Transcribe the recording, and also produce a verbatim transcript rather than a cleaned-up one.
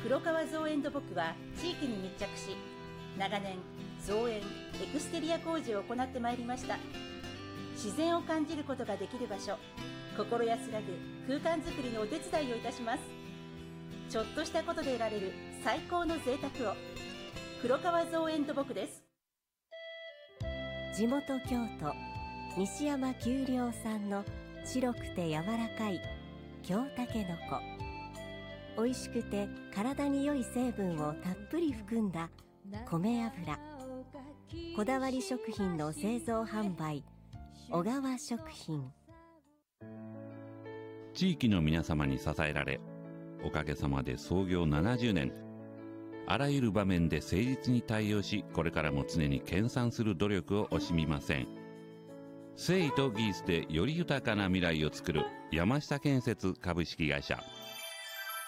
黒川造園土木は地域に密着し、長年造園・エクステリア工事を行ってまいりました。自然を感じることができる場所、心安らぐ空間づくりのお手伝いをいたします。ちょっとしたことで得られる最高の贅沢を。黒川造園土木です。 地元京都西山丘陵産の白くて柔らかい京たけのこ。美味しくて体に良い成分をたっぷり含んだ米油。こだわり食品の製造販売、小川食品。 地域の皆様に支えられ、おかげさまで創業ななじゅうねん。あらゆる場面で誠実に対応し、これからも常に研鑽する努力を惜しみません。誠意と技術でより豊かな未来を作る山下建設株式会社。